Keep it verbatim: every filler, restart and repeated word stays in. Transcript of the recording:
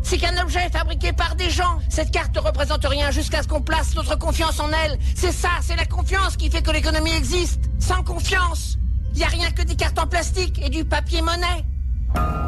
C'est qu'un objet fabriqué par des gens. Cette carte ne représente rien jusqu'à ce qu'on place notre confiance en elle. C'est ça, c'est la confiance qui fait que l'économie existe. Sans confiance, il n'y a rien que des cartes en plastique et du papier-monnaie.